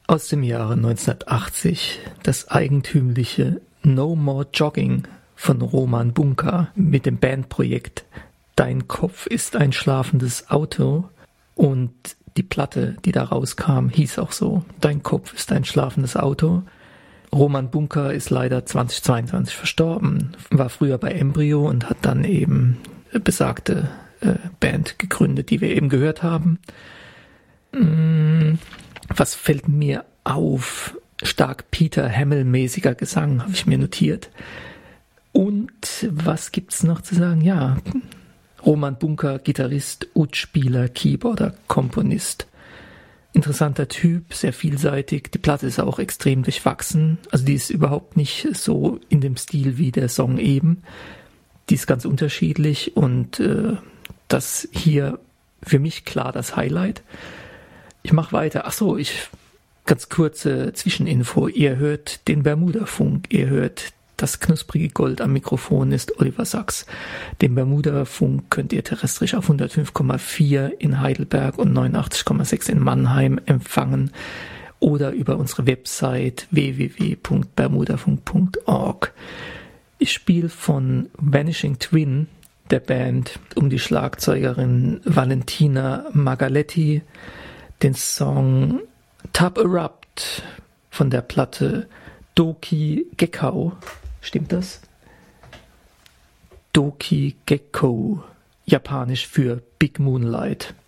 Aus dem Jahre 1980 das eigentümliche No More Jogging von Roman Bunka mit dem Bandprojekt Dein Kopf ist ein schlafendes Auto, und die Platte, die da rauskam, hieß auch so, Dein Kopf ist ein schlafendes Auto. Roman Bunka ist leider 2022 verstorben, war früher bei Embryo und hat dann eben besagte Band gegründet, die wir eben gehört haben. Was fällt mir auf? Stark Peter Hamill-mäßiger Gesang, habe ich mir notiert. Und was gibt's noch zu sagen? Ja, Roman Bunka, Gitarrist, Ud-Spieler, Keyboarder, Komponist. Interessanter Typ, sehr vielseitig. Die Platte ist auch extrem durchwachsen. Also die ist überhaupt nicht so in dem Stil wie der Song eben. Die ist ganz unterschiedlich und das hier für mich klar das Highlight. Ich mache weiter. Ganz kurze Zwischeninfo. Ihr hört den Bermuda-Funk. Ihr hört das knusprige Gold am Mikrofon ist Oliver Sachs. Den Bermuda-Funk könnt ihr terrestrisch auf 105,4 in Heidelberg und 89,6 in Mannheim empfangen oder über unsere Website www.bermudafunk.org. Ich spiele von Vanishing Twin, der Band um die Schlagzeugerin Valentina Magaletti, den Song Tub Erupt von der Platte Doki Gekko. Stimmt das? Doki Gekko, japanisch für Big Moonlight.